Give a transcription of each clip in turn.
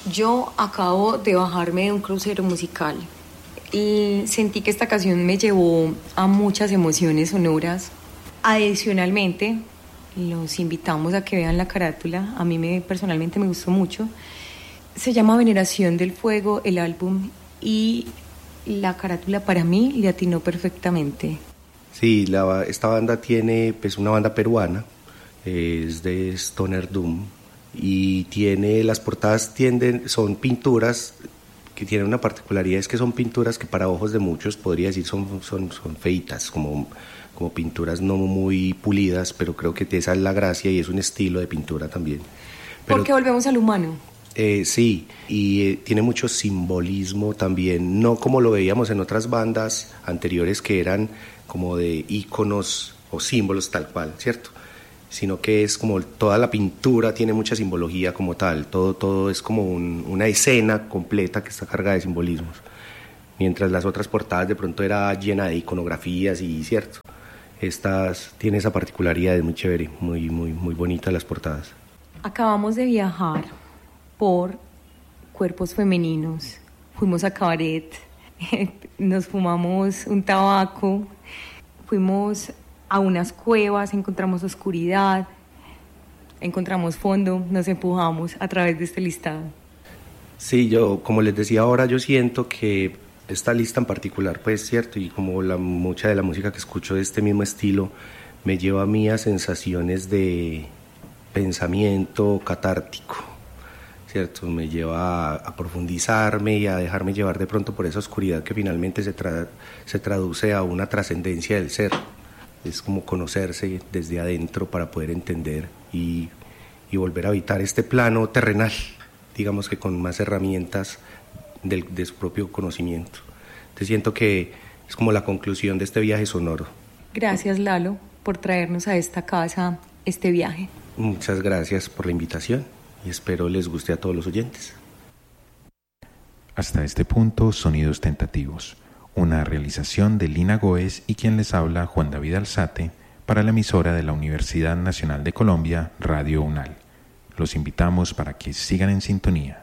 Yo acabo de bajarme de un crucero musical y sentí que esta canción me llevó a muchas emociones sonoras. Adicionalmente, los invitamos a que vean la carátula. A mí personalmente me gustó mucho. Se llama Veneración del Fuego, el álbum, y la carátula para mí le atinó perfectamente. Sí, esta banda tiene pues una banda peruana, es de Stoner Doom, y tiene las portadas son pinturas que tienen una particularidad, es que son pinturas que para ojos de muchos podría decir son feitas, como pinturas no muy pulidas, pero creo que esa es la gracia y es un estilo de pintura también. Porque volvemos al humano. Sí, y tiene mucho simbolismo también, no como lo veíamos en otras bandas anteriores que eran como de íconos o símbolos tal cual, ¿cierto? Sino que es como toda la pintura tiene mucha simbología como tal, todo es como una escena completa que está cargada de simbolismos, mientras las otras portadas de pronto era llena de iconografías y cierto, estas tiene esa particularidad, es muy chévere, muy bonitas las portadas. Acabamos de viajar por cuerpos femeninos, fuimos a cabaret, nos fumamos un tabaco, fuimos a unas cuevas, encontramos oscuridad, encontramos fondo, nos empujamos a través de este listado. Sí, yo, como les decía ahora, yo siento que esta lista en particular, pues cierto, y como mucha de la música que escucho de este mismo estilo, me lleva a mí a sensaciones de pensamiento catártico, cierto, me lleva a profundizarme y a dejarme llevar de pronto por esa oscuridad que finalmente se traduce a una trascendencia del ser. Es como conocerse desde adentro para poder entender y volver a habitar este plano terrenal, digamos que con más herramientas de su propio conocimiento. Te siento que es como la conclusión de este viaje sonoro. Gracias, Lalo, por traernos a esta casa este viaje. Muchas gracias por la invitación y espero les guste a todos los oyentes. Hasta este punto, Sonidos Tentativos, una realización de Lina Goes y quien les habla, Juan David Alzate, para la emisora de la Universidad Nacional de Colombia, Radio UNAL. Los invitamos para que sigan en sintonía.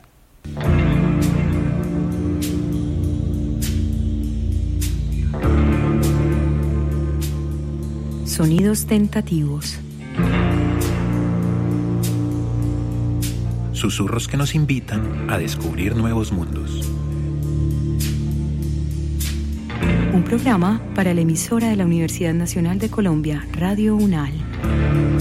Sonidos Tentativos. Susurros que nos invitan a descubrir nuevos mundos. Un programa para la emisora de la Universidad Nacional de Colombia, Radio UNAL.